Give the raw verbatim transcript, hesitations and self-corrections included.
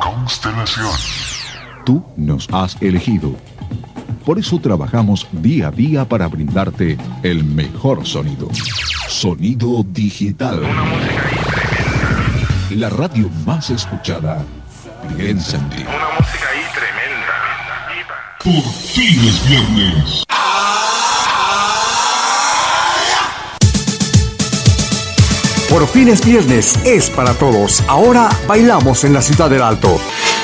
Constelación. Tú nos has elegido. Por eso trabajamos día a día para brindarte el mejor sonido. Sonido digital. Una música ahí tremenda. La radio más escuchada piensa en ti. Una música ahí tremenda. Por fin es viernes. Por fin es viernes, es para todos. Ahora bailamos en la Ciudad del Alto.